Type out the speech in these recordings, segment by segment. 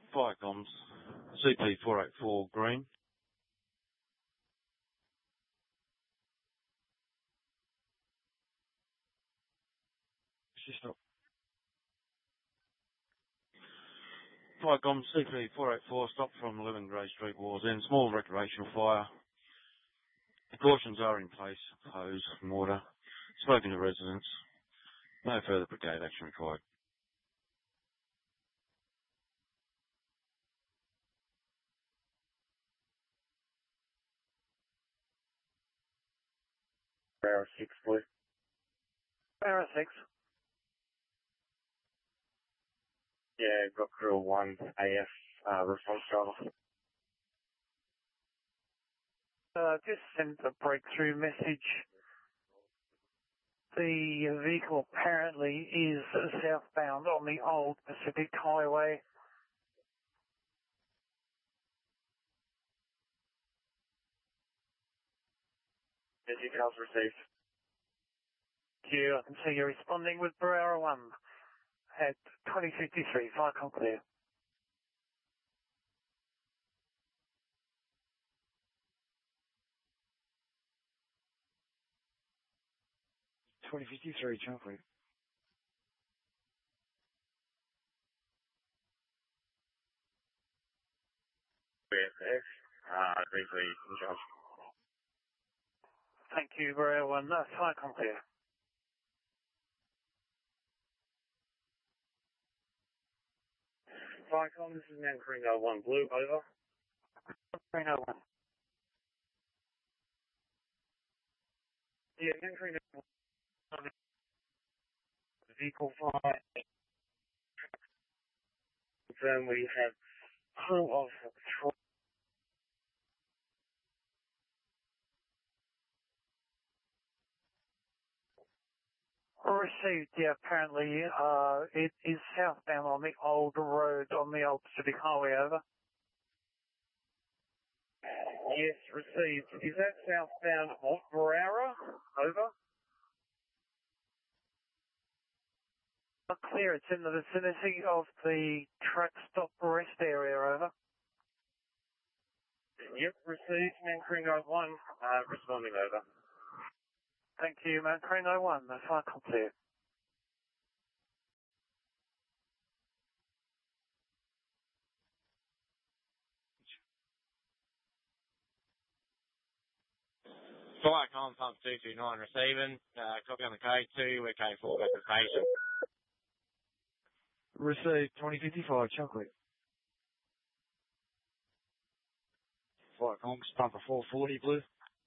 Fire comms, CP484 green. Stop. Fire comms, CP484 stop from 11 Grey Street, Wallsend. Small recreational fire. Precautions are in place. Hose, mortar. Spoken to residents. No further brigade action required. Barra 6, please. Barra 6. Yeah, got crew 1 AF response driver. Just sent a breakthrough message. The vehicle apparently is southbound on the old Pacific Highway. Details received. Thank you. I can see you're responding with Barra 1 at 2053. Fire com clear. .2053, Chunkley. BSF, briefly in charge. Thank you, Barra 1. No, fire com clear. Firecom, this is Mandarin 01 Blue, over. Mandarin 01. Yeah, Mandarin 01. Vehicle 5. Confirm we have crew of 3. Received, yeah, apparently it is southbound on the old road, on the old Pacific Highway, over. Yes, received. Is that southbound of Barara? Over. Not clear, it's in the vicinity of the truck stop rest area, over. Yep, received. Mandarin 01, responding, over. Thank you, Mandarin 01, that's fire com clear. Firecom pump 229 receiving. Copy on the K2, we're K4 back to station. Received 2055, Chocolate. Firecom's pump for 440 blue.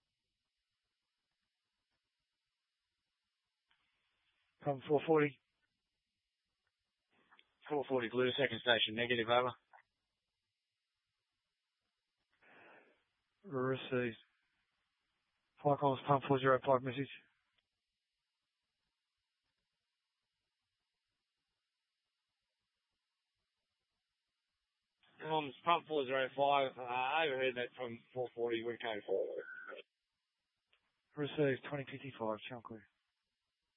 Pump 440. 440 blue, second station negative, over. Received. Firecom's pump 405 message. Pump 405, overheard that from 440, we're K4. Received 2055, Chocolate.